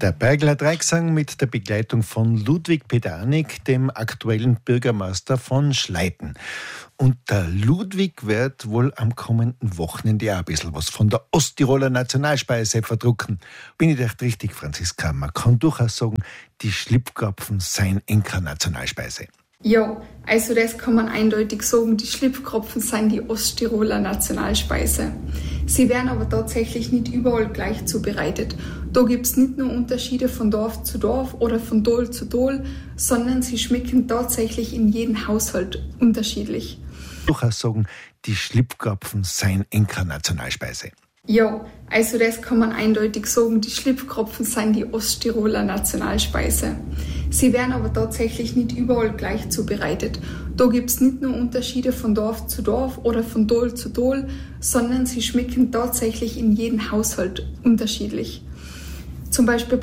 Der Bergler Dreigesang mit der Begleitung von Ludwig Pedanik, dem aktuellen Bürgermeister von Schleiten. Und der Ludwig wird wohl am kommenden Wochenende auch ein bisschen was von der Osttiroler Nationalspeise verdrucken. Bin ich echt richtig, Franziska? Man kann durchaus sagen, die Schlipfkrapfen seien enker Nationalspeise. Ja, also das kann man eindeutig sagen, die Schlipfkrapfen sind die Osttiroler Nationalspeise. Sie werden aber tatsächlich nicht überall gleich zubereitet. Da gibt es nicht nur Unterschiede von Dorf zu Dorf oder von Dol zu Dol, sondern sie schmecken tatsächlich in jedem Haushalt unterschiedlich. Durchaus sagen, die Schlipfkrapfen seien enker Nationalspeise. Ja, also das kann man eindeutig sagen, die Schlipfkrapfen sind die Osttiroler Nationalspeise. Sie werden aber tatsächlich nicht überall gleich zubereitet. Da gibt es nicht nur Unterschiede von Dorf zu Dorf oder von Dol zu Dol, sondern sie schmecken tatsächlich in jedem Haushalt unterschiedlich. Zum Beispiel